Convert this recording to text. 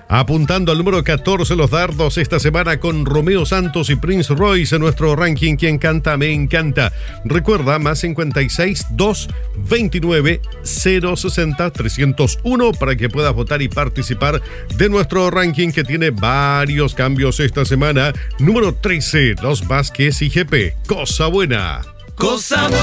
Apuntando al número 14 los dardos esta semana con Romeo Santos y Prince Royce en nuestro ranking Quien Canta Me Encanta. Recuerda, más 56 229 060 301 para que puedas votar y participar de nuestro ranking que tiene varios cambios esta semana. Número 13, Los Vázquez y GP. Cosa Buena. Cosa buena